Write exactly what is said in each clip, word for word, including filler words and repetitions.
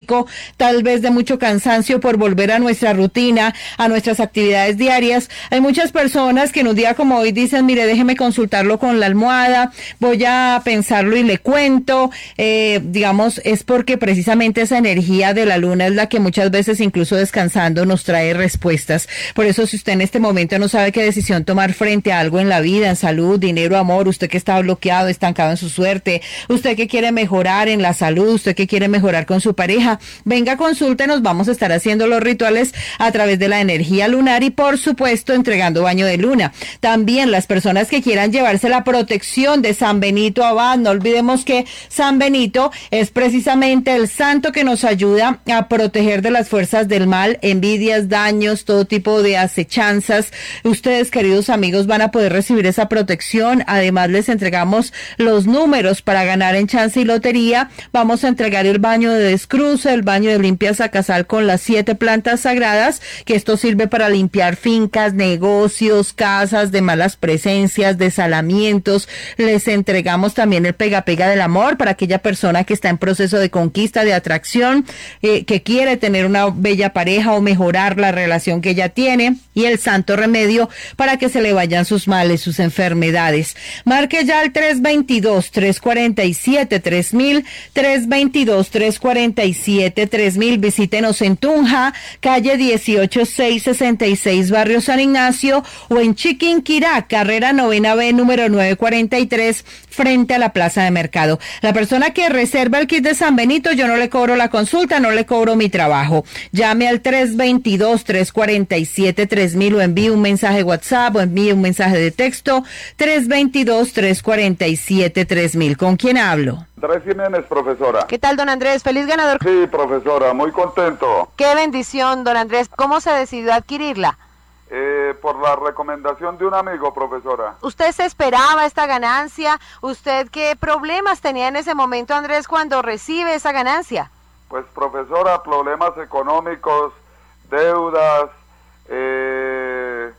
físico, tal vez de mucho cansancio por volver a nuestra rutina, a nuestras actividades diarias. Hay muchas personas que en un día como hoy dicen, mire, déjeme consultarlo con la almohada, voy a pensarlo y le cuento. Eh, digamos, es porque precisamente esa energía de la luna es la que muchas veces, incluso descansando, nos trae respuestas. Por eso, si usted en este momento no sabe qué decisión tomar frente a algo en la vida, en salud, dinero, amor, usted que está bloqueado, estancado en su suerte, usted que quiere mejorar en la salud, usted que quiere mejorar con su pareja, venga, consúltenos, vamos a estar haciendo los rituales a través de la energía lunar y, por supuesto, entregando baño de luna. También las personas que quieran llevarse la protección de San Benito Abad, no olvidemos que San Benito es precisamente el santo que nos ayuda a proteger de las fuerzas del mal, envidias, daños, todo tipo de acechanzas. Ustedes, queridos amigos, van a poder recibir esa protección. Además, les entregamos los números para ganar en chance y lotería. Vamos a entregar el baño de descruce, el baño de limpieza casal con las siete plantas sagradas, que esto sirve para limpiar fincas, negocios, casas de malas presencias, desalamientos. Les entregamos también el pega pega del amor para aquella persona que está en proceso de conquista, de atracción, eh, que quiere tener una bella pareja o mejorar la relación que ella tiene, y el santo remedio para que se le vayan sus males, sus enfermedades. Marque ya al tres veintidós, tres cuarenta y siete, tres mil, tres veintidós, tres cuarenta y siete, tres mil. Visítenos en Tunja, calle dieciocho seiscientos sesenta y seis, barrio San Ignacio, o en Chiquinquirá, carrera novena B, número novecientos cuarenta y tres, frente a la plaza de mercado. La persona que reserva el kit de San Benito, yo no le cobro la consulta, no le cobro mi trabajo. Llame al tres veintidós, tres cuarenta y siete, tres mil o envíe un mensaje WhatsApp o envíe un mensaje de texto, tres veintidós, tres cuarenta y siete, tres mil. ¿Con quién hablo? Andrés Jiménez, profesora. ¿Qué tal, don Andrés? Feliz ganador. Sí, profesora, muy contento. Qué bendición, don Andrés. ¿Cómo se decidió adquirirla? Eh, por la recomendación de un amigo, profesora. ¿Usted se esperaba esta ganancia? ¿Usted qué problemas tenía en ese momento, Andrés, cuando recibe esa ganancia? Pues, profesora, problemas económicos, deudas, eh,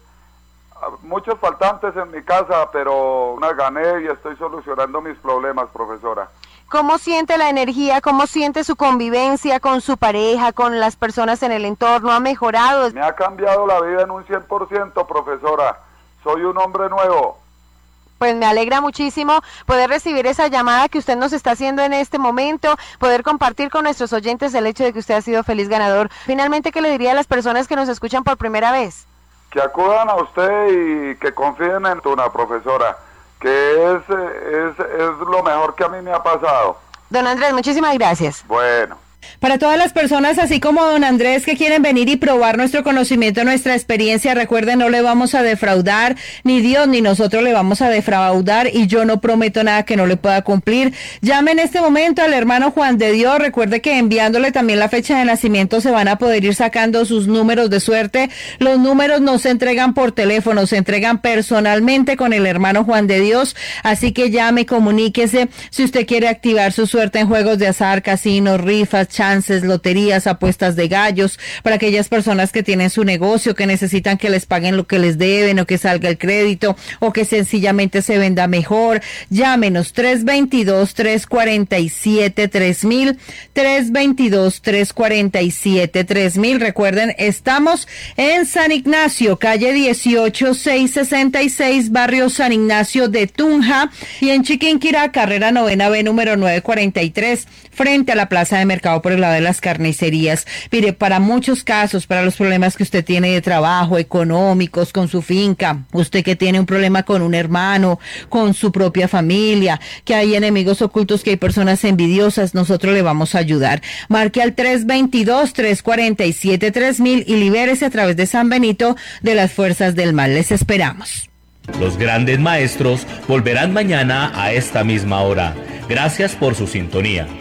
muchos faltantes en mi casa, pero una gané y estoy solucionando mis problemas, profesora. ¿Cómo siente la energía? ¿Cómo siente su convivencia con su pareja, con las personas en el entorno? ¿Ha mejorado? Me ha cambiado la vida en un cien por ciento, profesora. Soy un hombre nuevo. Pues me alegra muchísimo poder recibir esa llamada que usted nos está haciendo en este momento, poder compartir con nuestros oyentes el hecho de que usted ha sido feliz ganador. Finalmente, ¿qué le diría a las personas que nos escuchan por primera vez? Que acudan a usted y que confíen en Tuna, profesora, que es, es, es lo mejor que a mí me ha pasado. Don Andrés, muchísimas gracias. Bueno. Para todas las personas, así como don Andrés, que quieren venir y probar nuestro conocimiento, nuestra experiencia, recuerden, no le vamos a defraudar, ni Dios ni nosotros le vamos a defraudar, y yo no prometo nada que no le pueda cumplir. Llame en este momento al hermano Juan de Dios. Recuerde que enviándole también la fecha de nacimiento se van a poder ir sacando sus números de suerte. Los números no se entregan por teléfono, se entregan personalmente con el hermano Juan de Dios, así que llame, comuníquese si usted quiere activar su suerte en juegos de azar, casinos, rifas, chances, loterías, apuestas de gallos, para aquellas personas que tienen su negocio, que necesitan que les paguen lo que les deben, o que salga el crédito, o que sencillamente se venda mejor. Llámenos tres veintidós, tres cuarenta y siete, tres mil, tres veintidós, tres cuarenta y siete, tres mil. Recuerden, estamos en San Ignacio, calle dieciocho seiscientos sesenta y seis, barrio San Ignacio de Tunja, y en Chiquinquirá, carrera novena B, número novecientos cuarenta y tres, frente a la plaza de mercado por el lado de las carnicerías. Mire, para muchos casos, para los problemas que usted tiene de trabajo, económicos, con su finca, usted que tiene un problema con un hermano, con su propia familia, que hay enemigos ocultos, que hay personas envidiosas, nosotros le vamos a ayudar. Marque al tres veintidós, tres cuarenta y siete, tres mil y libérese a través de San Benito de las fuerzas del mal. Les esperamos. Los grandes maestros volverán mañana a esta misma hora. Gracias por su sintonía.